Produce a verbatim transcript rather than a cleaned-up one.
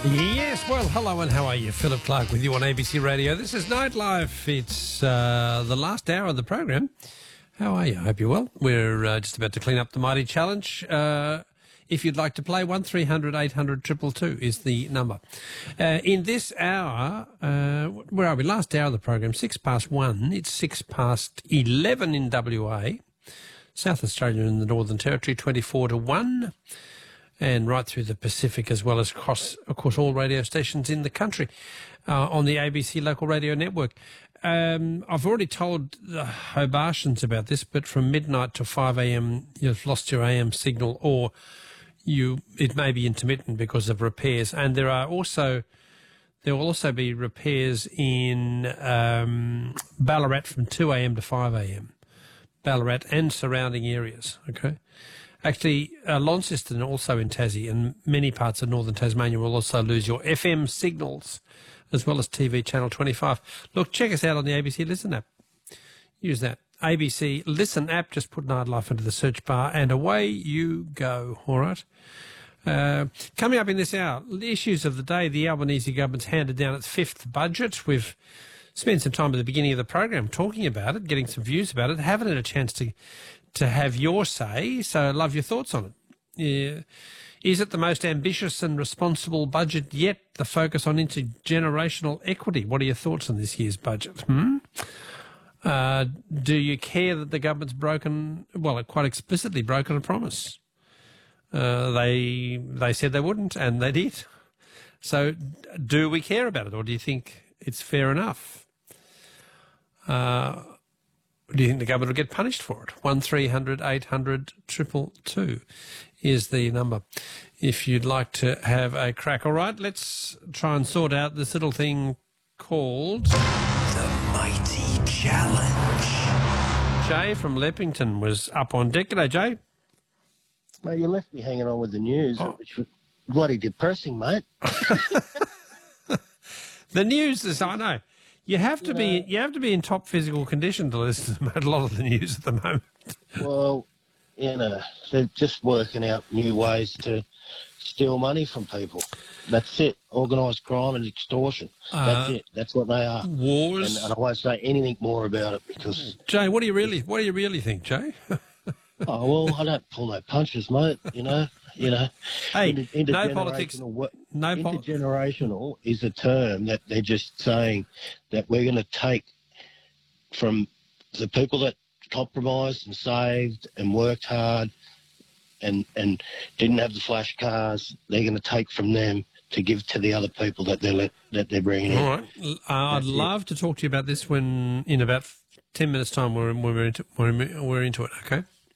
Yes, well, hello and how are you? Philip Clark with you on A B C Radio. This is Nightlife. It's uh, the last hour of the program. How are you? I hope you're well. We're uh, just about to clean up the Mighty Challenge. Uh, if you'd like to play, one three hundred eight hundred two two two is the number. Uh, in this hour, uh, where are we? Last hour of the program, six past one. It's six past eleven in W A. South Australia and the Northern Territory, twenty-four to one. And right through the Pacific, as well as across, of course, all radio stations in the country uh, on the A B C local radio network. Um, I've already told the Hobartians about this, but from midnight to five a.m. you've lost your A M signal, or you it may be intermittent because of repairs. And there are also there will also be repairs in um, Ballarat from two a.m. to five a.m. Ballarat and surrounding areas. Okay. Actually, uh, Launceston also in Tassie, and many parts of northern Tasmania will also lose your F M signals, as well as T V channel twenty-five. Look, check us out on the A B C Listen app. Use that. A B C Listen app, just put Nightlife into the search bar, and away you go, all right? Uh, coming up in this hour, the issues of the day. The Albanese government's handed down its fifth budget. We've spent some time at the beginning of the program talking about it, getting some views about it, haven't had a chance to... to have your say, so I'd love your thoughts on it. Yeah. Is it the most ambitious and responsible budget yet? The focus on intergenerational equity. What are your thoughts on this year's budget? Hmm? Uh, do you care that the government's broken, well, it quite explicitly broken a promise? Uh, they they said they wouldn't, and they did. So do we care about it, or do you think it's fair enough? Uh Do you think the government will get punished for it? one three hundred eight hundred two two two is the number if you'd like to have a crack. All right, let's try and sort out this little thing called... The Mighty Challenge. Jay from Leppington was up on deck. G'day, Jay. Mate, you left me hanging on with the news, oh. which was bloody depressing, mate. The news is, I know. You have to you be know, you have to be in top physical condition to listen to a lot of the news at the moment. Well, you know, they're just working out new ways to steal money from people. That's it. Organised crime and extortion. Uh, That's it. That's what they are. Wars. And, and I won't say anything more about it because... Jay, what do you really what do you really think, Jay? Oh, well, I don't pull no punches, mate, you know. You know, hey, inter- no politics. No intergenerational pol- is a term that they're just saying that we're going to take from the people that compromised and saved and worked hard and and didn't have the flash cars. They're going to take from them to give to the other people that they're let, that they're bringing in. All right, uh, I'd love it. to talk to you about this when in about ten minutes' time. We're we're into we're, we're into it. Okay.